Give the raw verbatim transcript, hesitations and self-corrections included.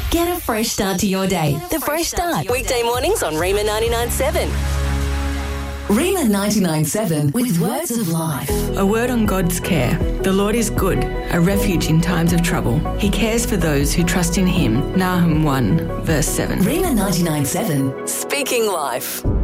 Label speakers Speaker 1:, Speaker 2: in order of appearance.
Speaker 1: Get a fresh start to your day. The Fresh Start. Weekday mornings on Rima ninety-nine point seven. Rima ninety-nine point seven with words of life.
Speaker 2: A word on God's care. The Lord is good, a refuge in times of trouble. He cares for those who trust in him. Nahum one, verse seven.
Speaker 1: Rima ninety-nine point seven. Speaking life.